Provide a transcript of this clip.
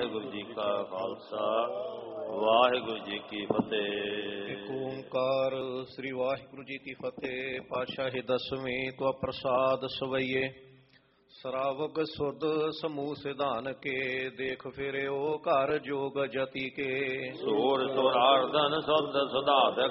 ਵਾਹਿਗੁਰੂ ਜੀ ਕਾ ਖਾਲਸਾ ਵਾਹਿਗੁਰੂ ਜੀ ਕੀ ਫਤਿਹ। ਏਕ ਓੰਕਾਰ ਸ੍ਰੀ ਵਾਹਿਗੁਰੂ ਜੀ ਕੀ ਫਤਿਹ। ਪਾਤਸ਼ਾਹੀ ਦਸਵੀਂ ਤੋ ਪ੍ਰਸਾਦ ਸਵਈਏ ਸਰਾਵਗ ਸੁਧ ਸਮੂਹ ਸਿਧਾਨ ਕੇ ਦੇਖ ਫਿਰਿਓ ਘਰ ਜੋਗ ਜਤੀ ਕੇ। ਸੂਰ ਸੁਰਾਰਧਨ ਸੁਧ ਸੁਧਾਧਕ